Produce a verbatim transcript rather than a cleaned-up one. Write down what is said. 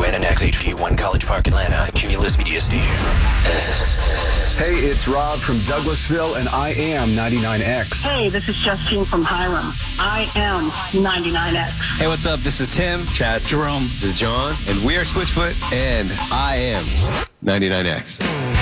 ninety-nine X H D one College Park, Atlanta, Cumulus Media Station. Hey, it's Rob from Douglasville, and I am ninety-nine X. Hey, this is Justine from Hiram. I am ninety-nine X. Hey, what's up? This is Tim. Chad. Jerome. This is John. And we are Switchfoot, and I am ninety-nine X.